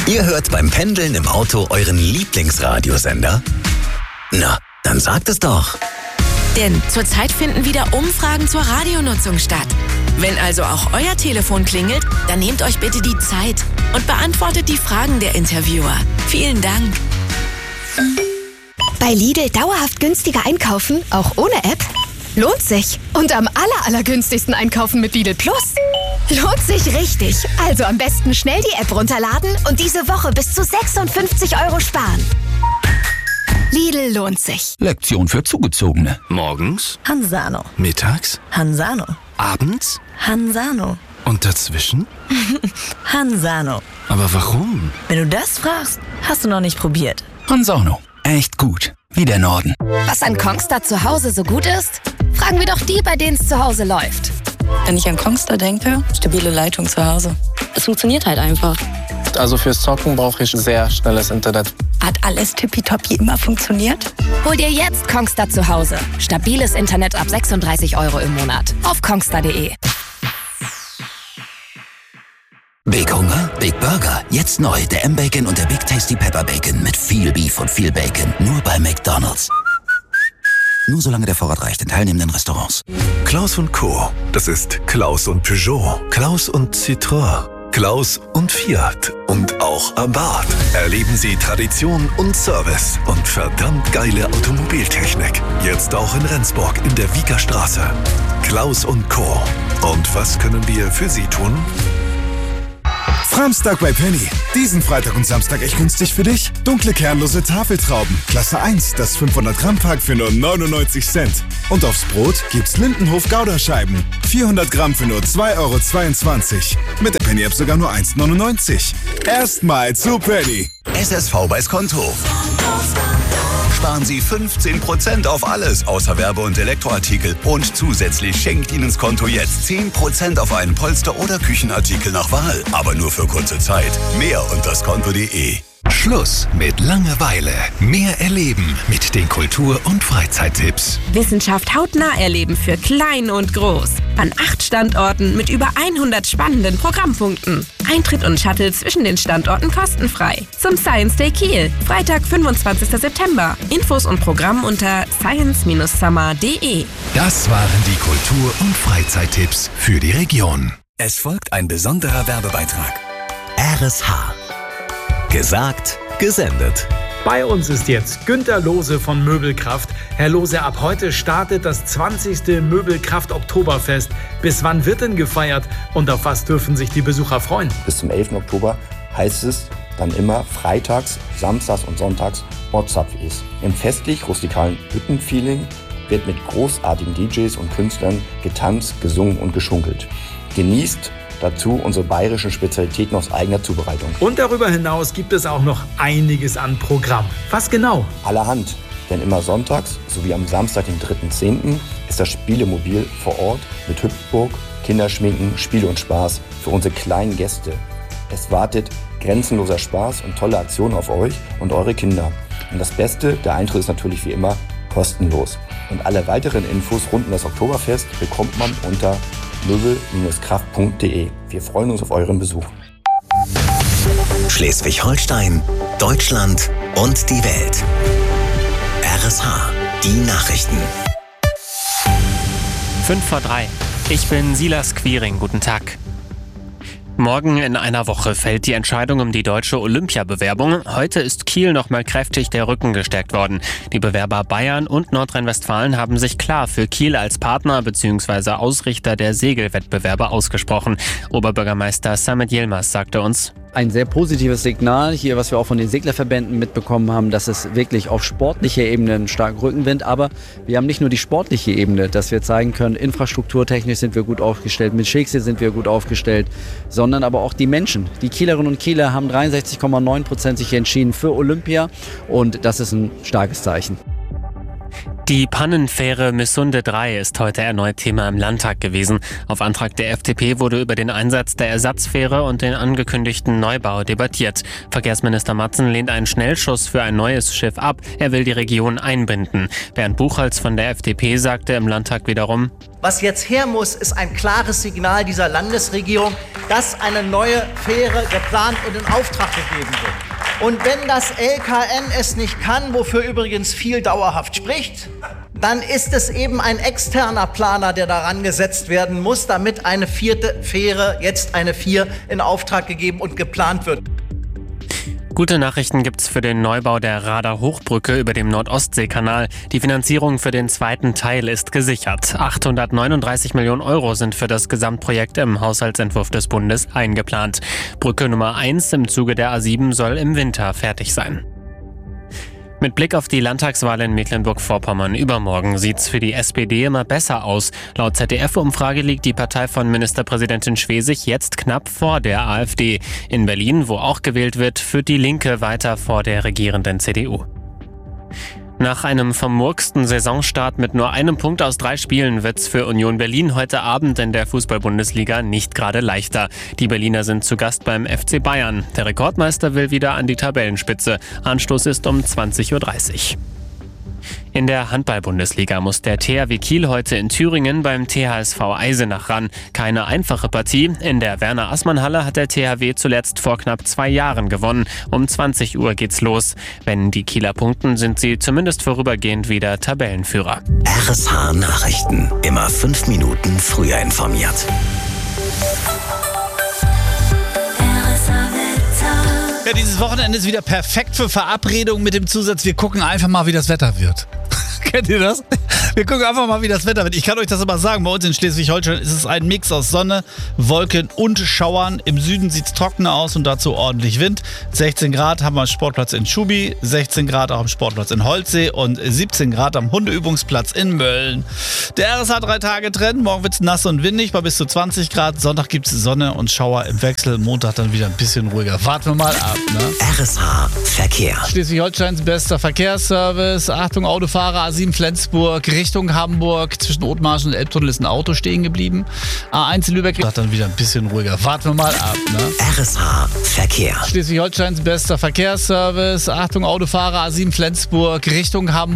Ihr hört beim Pendeln im Auto euren Lieblingsradiosender? Na, dann sagt es doch. Denn zurzeit finden wieder Umfragen zur Radionutzung statt. Wenn also auch euer Telefon klingelt, dann nehmt euch bitte die Zeit und beantwortet die Fragen der Interviewer. Vielen Dank. Bei Lidl dauerhaft günstiger einkaufen, auch ohne App? Lohnt sich. Und am allergünstigsten einkaufen mit Lidl Plus. Lohnt sich richtig. Also am besten schnell die App runterladen und diese Woche bis zu 56 € sparen. Lidl lohnt sich. Lektion für Zugezogene. Morgens Hanzano. Mittags Hanzano. Abends Hanzano. und dazwischen? Hanzano. Aber warum? Wenn du das fragst, hast du noch nicht probiert. Hanzano. Echt gut. Wie der Norden. Was an Kongstar zu Hause so gut ist? Fragen wir doch die, bei denen es zu Hause läuft. Wenn ich an Kongstar denke, stabile Leitung zu Hause. Es funktioniert halt einfach. Also fürs Zocken brauche ich sehr schnelles Internet. Hat alles tippitoppi immer funktioniert? Hol dir jetzt Kongstar zu Hause. Stabiles Internet ab 36 € im Monat. Auf kongstar.de. Big Hunger, Big Burger. Jetzt neu der M-Bacon und der Big Tasty Pepper Bacon mit viel Beef und viel Bacon. Nur bei McDonald's. Nur solange der Vorrat reicht in teilnehmenden Restaurants. Klaus & Co. Das ist Klaus und Peugeot, Klaus und Citroën, Klaus und Fiat und auch Abarth. Erleben Sie Tradition und Service und verdammt geile Automobiltechnik. Jetzt auch in Rendsburg in der Wiekerstraße. Klaus & Co. Und was können wir für Sie tun? Framstag bei Penny. Diesen Freitag und Samstag echt günstig für dich. Dunkle kernlose Tafeltrauben. Klasse 1, das 500 Gramm Pack für nur 99 Cent. Und aufs Brot gibt's Lindenhof Gouda-Scheiben. 400 Gramm für nur 2,22 €. Mit der Penny-App sogar nur 1,99 €. Erstmal zu Penny. SSV bei Skonto. Sparen Sie 15% auf alles außer Werbe- und Elektroartikel. Und zusätzlich schenkt Ihnen Skonto jetzt 10% auf einen Polster- oder Küchenartikel nach Wahl. Aber nur für kurze Zeit. Mehr unter skonto.de. Schluss mit Langeweile. Mehr erleben mit den Kultur- und Freizeittipps. Wissenschaft hautnah erleben für klein und groß. An 8 Standorten mit über 100 spannenden Programmpunkten. Eintritt und Shuttle zwischen den Standorten kostenfrei. Zum Science Day Kiel, Freitag, 25. September. Infos und Programm unter science-summer.de. Das waren die Kultur- und Freizeittipps für die Region. Es folgt ein besonderer Werbebeitrag. RSH. Gesagt, gesendet. Bei uns ist jetzt Günter Lohse von Möbelkraft. Herr Lohse, ab heute startet das 20. Möbelkraft Oktoberfest. Bis wann wird denn gefeiert und auf was dürfen sich die Besucher freuen? Bis zum 11. Oktober heißt es dann immer freitags, samstags und sonntags Ortszapfis. Im festlich-rustikalen Hüttenfeeling wird mit großartigen DJs und Künstlern getanzt, gesungen und geschunkelt. Genießt dazu unsere bayerischen Spezialitäten aus eigener Zubereitung. Und darüber hinaus gibt es auch noch einiges an Programm. Was genau? Allerhand, denn immer sonntags sowie am Samstag, den 3.10., ist das Spielemobil vor Ort mit Hüpfburg, Kinderschminken, Spiele und Spaß für unsere kleinen Gäste. Es wartet grenzenloser Spaß und tolle Aktionen auf euch und eure Kinder. Und das Beste, der Eintritt ist natürlich wie immer kostenlos. Und alle weiteren Infos rund um das Oktoberfest bekommt man unter möbel-kraft.de. Wir freuen uns auf euren Besuch. Schleswig-Holstein, Deutschland und die Welt. RSH, die Nachrichten. 5:03. Ich bin Silas Quiring. Guten Tag. Morgen in einer Woche fällt die Entscheidung um die deutsche Olympiabewerbung. Heute ist Kiel nochmal kräftig der Rücken gestärkt worden. Die Bewerber Bayern und Nordrhein-Westfalen haben sich klar für Kiel als Partner bzw. Ausrichter der Segelwettbewerbe ausgesprochen. Oberbürgermeister Samet Yilmaz sagte uns: Ein sehr positives Signal hier, was wir auch von den Seglerverbänden mitbekommen haben, dass es wirklich auf sportlicher Ebene einen starken Rückenwind, aber wir haben nicht nur die sportliche Ebene, dass wir zeigen können, infrastrukturtechnisch sind wir gut aufgestellt, mit Schicksal sind wir gut aufgestellt, sondern aber auch die Menschen. Die Kielerinnen und Kieler haben 63,9% sich entschieden für Olympia und das ist ein starkes Zeichen. Die Pannenfähre Missunde 3 ist heute erneut Thema im Landtag gewesen. Auf Antrag der FDP wurde über den Einsatz der Ersatzfähre und den angekündigten Neubau debattiert. Verkehrsminister Matzen lehnt einen Schnellschuss für ein neues Schiff ab. Er will die Region einbinden. Bernd Buchholz von der FDP sagte im Landtag wiederum: Was jetzt her muss, ist ein klares Signal dieser Landesregierung, dass eine neue Fähre geplant und in Auftrag gegeben wird. Und wenn das LKN es nicht kann, wofür übrigens viel dauerhaft spricht, dann ist es eben ein externer Planer, der daran gesetzt werden muss, damit eine vierte Fähre, jetzt eine 4, in Auftrag gegeben und geplant wird. Gute Nachrichten gibt's für den Neubau der Rader-Hochbrücke über dem Nord-Ostsee-Kanal. Die Finanzierung für den zweiten Teil ist gesichert. 839 Millionen Euro sind für das Gesamtprojekt im Haushaltsentwurf des Bundes eingeplant. Brücke Nummer 1 im Zuge der A7 soll im Winter fertig sein. Mit Blick auf die Landtagswahl in Mecklenburg-Vorpommern übermorgen sieht's für die SPD immer besser aus. Laut ZDF-Umfrage liegt die Partei von Ministerpräsidentin Schwesig jetzt knapp vor der AfD. In Berlin, wo auch gewählt wird, führt die Linke weiter vor der regierenden CDU. Nach einem vermurksten Saisonstart mit nur einem Punkt aus 3 Spielen wird's für Union Berlin heute Abend in der Fußball-Bundesliga nicht gerade leichter. Die Berliner sind zu Gast beim FC Bayern. Der Rekordmeister will wieder an die Tabellenspitze. Anstoß ist um 20:30 Uhr. In der Handball-Bundesliga muss der THW Kiel heute in Thüringen beim THSV Eisenach ran. Keine einfache Partie. In der Werner-Assmann-Halle hat der THW zuletzt vor knapp 2 Jahren gewonnen. Um 20 Uhr geht's los. Wenn die Kieler punkten, sind sie zumindest vorübergehend wieder Tabellenführer. RSH Nachrichten. Immer 5 Minuten früher informiert. Ja, dieses Wochenende ist wieder perfekt für Verabredungen mit dem Zusatz, wir gucken einfach mal, wie das Wetter wird. Kennt ihr das? Wir gucken einfach mal, wie das Wetter wird. Ich kann euch das aber sagen, bei uns in Schleswig-Holstein ist es ein Mix aus Sonne, Wolken und Schauern. Im Süden sieht es trockener aus und dazu ordentlich Wind. 16 Grad haben wir am Sportplatz in Schubi, 16 Grad auch am Sportplatz in Holzsee und 17 Grad am Hundeübungsplatz in Mölln. Der RSH 3-Tage-Trend, morgen wird es nass und windig bei bis zu 20 Grad. Sonntag gibt es Sonne und Schauer im Wechsel, Montag dann wieder ein bisschen ruhiger. Warten wir mal ab. Ne? RSH Verkehr. Schleswig-Holsteins bester Verkehrsservice. Achtung, Autofahrer, A7 Flensburg, Richtung Hamburg. Zwischen Othmarschen und Elbtunnel ist ein Auto stehen geblieben. A1 Lübeck, dann wieder ein bisschen ruhiger. Warten wir mal ab. Ne? RSH Verkehr. Schleswig-Holsteins bester Verkehrsservice. Achtung, Autofahrer, A7 Flensburg, Richtung Hamburg.